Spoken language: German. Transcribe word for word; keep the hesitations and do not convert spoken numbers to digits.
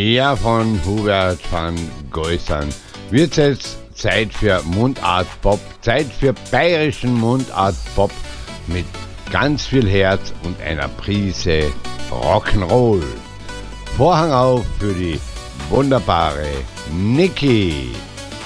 Ja, von Hubert van Geusern wird jetzt Zeit für Mundart-Pop, Zeit für bayerischen Mundart-Pop mit ganz viel Herz und einer Prise Rock'n'Roll. Vorhang auf für die wunderbare Niki.